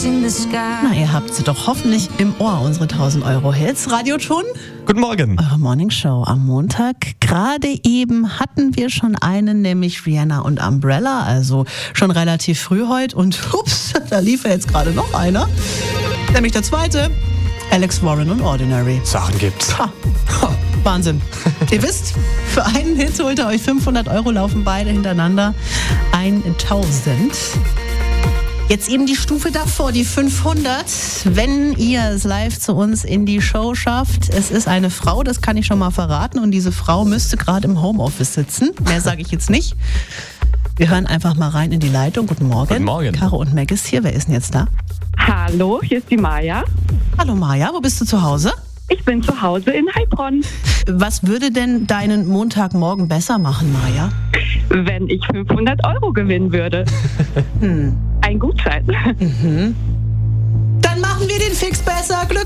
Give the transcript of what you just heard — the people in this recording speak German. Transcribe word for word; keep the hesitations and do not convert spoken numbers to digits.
Na, ihr habt sie doch hoffentlich im Ohr, unsere tausend Euro Hits. Radioton? Guten Morgen. Eure Morning Show am Montag. Gerade eben hatten wir schon einen, nämlich Rihanna und Umbrella, also schon relativ früh heute. Und ups, da lief ja jetzt gerade noch einer. Nämlich der zweite, Alex Warren und Ordinary. Sachen gibt's. Ha. Wahnsinn. Ihr wisst, für einen Hit holt ihr euch fünfhundert Euro, laufen beide hintereinander. tausend. Jetzt eben die Stufe davor, die fünfhundert. Wenn ihr es live zu uns in die Show schafft, es ist eine Frau, das kann ich schon mal verraten. Und diese Frau müsste gerade im Homeoffice sitzen. Mehr sage ich jetzt nicht. Wir hören einfach mal rein in die Leitung. Guten Morgen. Guten Morgen. Caro und Meg ist hier. Wer ist denn jetzt da? Hallo, hier ist die Maja. Hallo Maja, wo bist du zu Hause? Ich bin zu Hause in Heilbronn. Was würde denn deinen Montagmorgen besser machen, Maja? Wenn ich fünfhundert Euro gewinnen würde. Hm. Ein Gutschein. Mhm. Dann machen wir den Fix besser. Glück